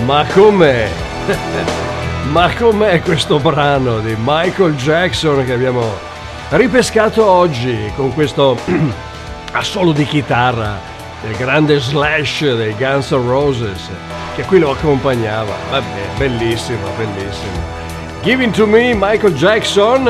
Ma com'è? Ma com'è questo brano di Michael Jackson che abbiamo ripescato oggi con questo assolo di chitarra del grande Slash dei Guns N' Roses che qui lo accompagnava. Vabbè, bellissimo, bellissimo. Give It To Me, Michael Jackson.